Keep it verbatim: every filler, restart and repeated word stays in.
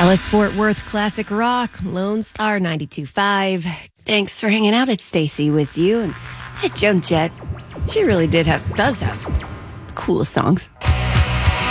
Dallas Fort Worth's classic rock, Lone Star ninety-two point five. Thanks for hanging out. It's Stacy with you. And hey, Joan Jett, she really did have, does have the coolest songs.